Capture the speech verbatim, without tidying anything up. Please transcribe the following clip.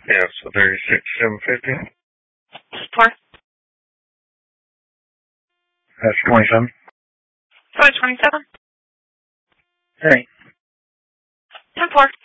Yeah, so thirty-six, seven fifty. Four. That's twenty-seven. Sorry, twenty-seven. Hey. Ten four.